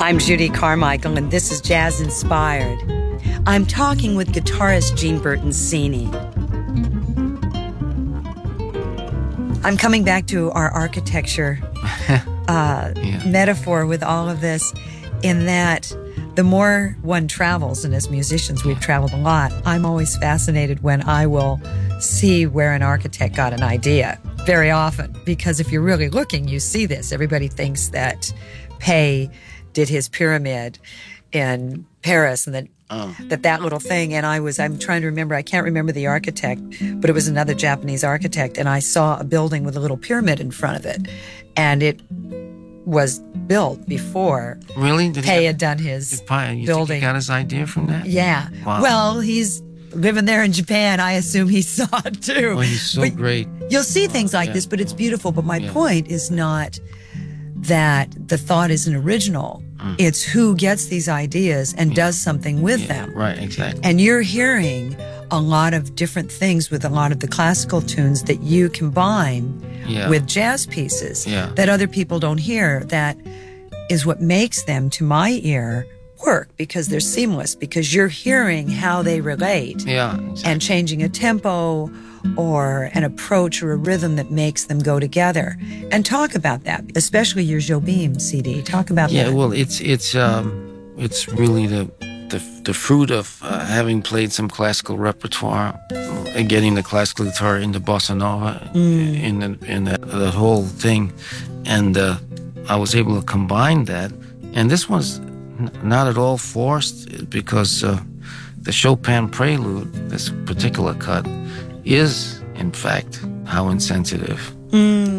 I'm Judy Carmichael, and this is Jazz Inspired. I'm talking with guitarist Gene Bertoncini. I'm coming back to our architecture metaphor with all of this, in that the more one travels, and as musicians we've traveled a lot, I'm always fascinated when I will see where an architect got an idea, very often, because if you're really looking, you see this. Everybody thinks that Pei did his pyramid in Paris, and that little thing. And I'm trying to remember, I can't remember the architect, but it was another Japanese architect, and I saw a building with a little pyramid in front of it, and it was built before Pei had done his building. You think he got his idea from that? Yeah. Wow. Well, he's living there in Japan. I assume he saw it too. Well, he's so great. You'll see things like this, but it's beautiful. But my point is not that the thought isn't original. It's who gets these ideas and does something with them. Right, exactly. And you're hearing a lot of different things with a lot of the classical tunes that you combine with jazz pieces that other people don't hear. That is what makes them, to my ear, work, because they're seamless, because you're hearing how they relate and changing a tempo or an approach or a rhythm that makes them go together. And talk about that, especially your Jobim CD. Talk about that. Yeah, well, it's really the fruit of having played some classical repertoire and getting the classical guitar into bossa nova in the whole thing, and I was able to combine that. And this was not at all forced, because the Chopin Prelude, this particular cut, is in fact How Insensitive.